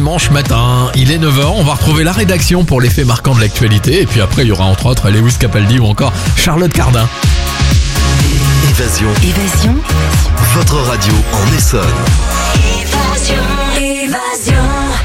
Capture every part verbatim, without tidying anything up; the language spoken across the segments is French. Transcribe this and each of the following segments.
dimanche matin, il est neuf heures, on va retrouver la rédaction pour les faits marquants de l'actualité. Et puis après, il y aura entre autres Lewis Capaldi ou encore Charlotte Cardin. Évasion. Évasion. Votre radio en Essonne. Évasion. Évasion.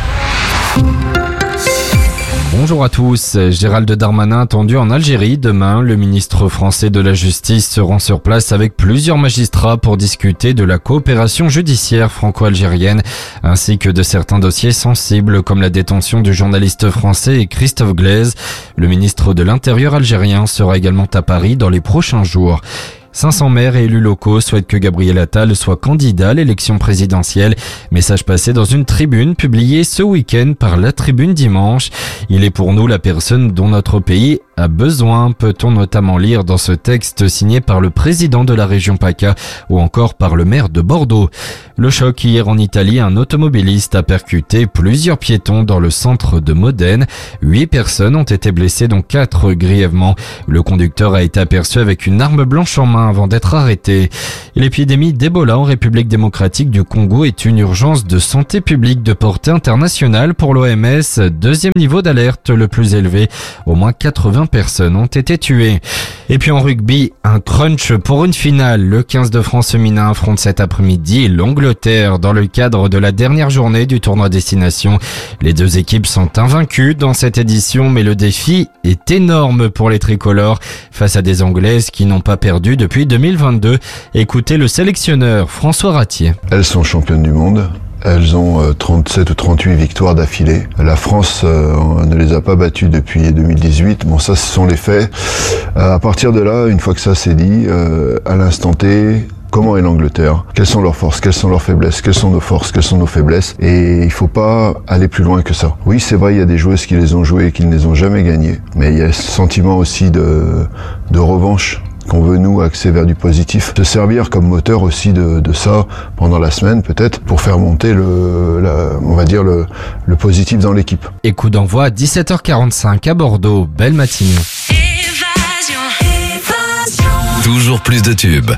Bonjour à tous. Gérald Darmanin attendu en Algérie. Demain, le ministre français de la Justice se rend sur place avec plusieurs magistrats pour discuter de la coopération judiciaire franco-algérienne ainsi que de certains dossiers sensibles comme la détention du journaliste français Christophe Glaise. Le ministre de l'Intérieur algérien sera également à Paris dans les prochains jours. cinq cents maires et élus locaux souhaitent que Gabriel Attal soit candidat à l'élection présidentielle. Message passé dans une tribune publiée ce week-end par La Tribune dimanche. Il est pour nous la personne dont notre pays a besoin, peut-on notamment lire dans ce texte signé par le président de la région PACA ou encore par le maire de Bordeaux. Le choc hier en Italie, un automobiliste a percuté plusieurs piétons dans le centre de Modène. Huit personnes ont été blessées, dont quatre grièvement. Le conducteur a été aperçu avec une arme blanche en main avant d'être arrêté. L'épidémie d'Ebola en République démocratique du Congo est une urgence de santé publique de portée internationale pour l'O M S. Deuxième niveau d'alerte le plus élevé. Au moins quatre-vingts personnes ont été tuées. Et puis en rugby, un crunch pour une finale. Le quinze de France féminin affronte cet après-midi l'Angleterre dans le cadre de la dernière journée du tournoi destination. Les deux équipes sont invaincues dans cette édition, mais le défi est énorme pour les tricolores face à des Anglaises qui n'ont pas perdu depuis deux mille vingt-deux. Écoutez le sélectionneur François Ratier. Elles sont championnes du monde. Elles ont trente-sept ou trente-huit victoires d'affilée. La France euh, ne les a pas battues depuis deux mille dix-huit. Bon, ça, ce sont les faits. Euh, à partir de là, une fois que ça c'est dit, euh, à l'instant T, comment est l'Angleterre? Quelles sont leurs forces? Quelles sont leurs faiblesses? Quelles sont nos forces? Quelles sont nos faiblesses? Et il faut pas aller plus loin que ça. Oui, c'est vrai, il y a des joueuses qui les ont jouées et qui ne les ont jamais gagnées. Mais il y a ce sentiment aussi de, de revanche qu'on veut nous axer vers du positif, se servir comme moteur aussi de, de ça pendant la semaine peut-être pour faire monter le, la, on va dire le, le positif dans l'équipe. Et coup d'envoi à dix-sept heures quarante-cinq à Bordeaux. Belle matinée. Évasion. Évasion. Toujours plus de tubes.